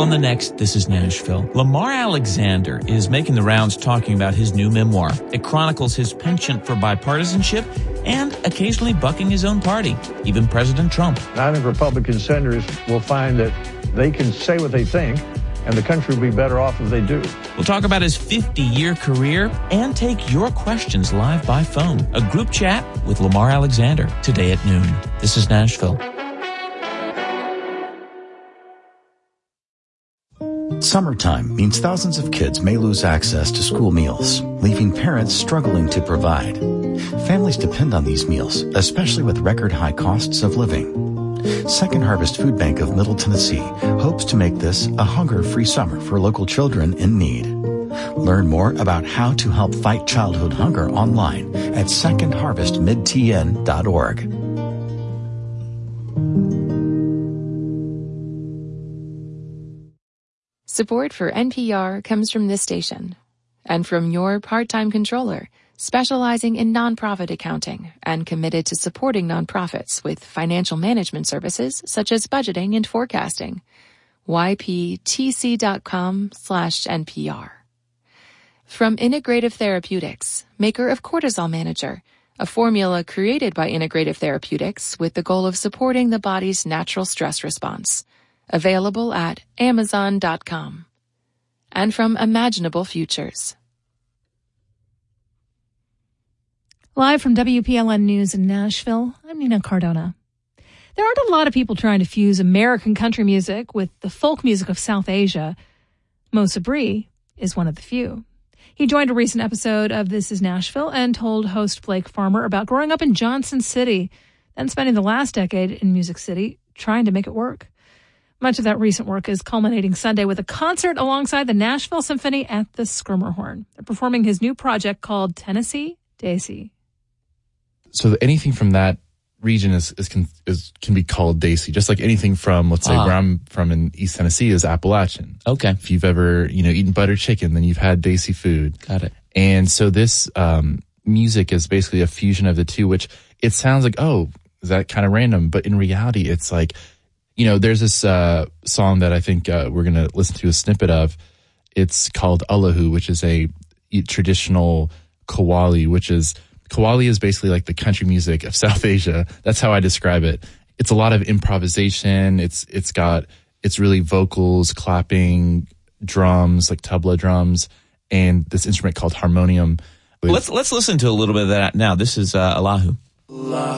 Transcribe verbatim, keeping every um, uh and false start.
On the next This is Nashville, Lamar Alexander is making the rounds talking about his new memoir. It chronicles his penchant for bipartisanship and occasionally bucking his own party, even President Trump. I think Republican senators will find that they can say what they think, and the country will be better off if they do. We'll talk about his fifty-year career and take your questions live by phone. A group chat with Lamar Alexander today at noon. This is Nashville. Summertime means thousands of kids may lose access to school meals, leaving parents struggling to provide. Families depend on these meals, especially with record high costs of living. Second Harvest Food Bank of Middle Tennessee hopes to make this a hunger-free summer for local children in need. Learn more about how to help fight childhood hunger online at second harvest mid t n dot org. Support for N P R comes from this station and from your part-time controller, specializing in nonprofit accounting and committed to supporting nonprofits with financial management services such as budgeting and forecasting. y p t c dot com slash N P R. From Integrative Therapeutics, maker of Cortisol Manager, a formula created by Integrative Therapeutics with the goal of supporting the body's natural stress response. Available at amazon dot com. And from Imaginable Futures. Live from W P L N News in Nashville, I'm Nina Cardona. There aren't a lot of people trying to fuse American country music with the folk music of South Asia. Mo Sabri is one of the few. He joined a recent episode of This is Nashville and told host Blake Farmer about growing up in Johnson City, then spending the last decade in Music City trying to make it work. Much of that recent work is culminating Sunday with a concert alongside the Nashville Symphony at the Schermerhorn. They're performing his new project called Tennessee Desi. So anything from that region is, is, can, is can be called Desi, just like anything from, let's say, ah. where I'm from in East Tennessee is Appalachian. Okay. If you've ever, you know, eaten buttered chicken, then you've had Desi food. Got it. And so this um, music is basically a fusion of the two, which it sounds like, oh, is that kind of random? But in reality, it's like, you know, there's this uh, song that I think uh, we're going to listen to a snippet of. It's called Allahu, which is a traditional Qawwali, which is, Qawwali is basically like the country music of South Asia. That's how I describe it. It's a lot of improvisation. It's It's got, it's really vocals, clapping, drums, like tabla drums, and this instrument called harmonium. Let's, let's listen to a little bit of that now. This is uh, Allahu.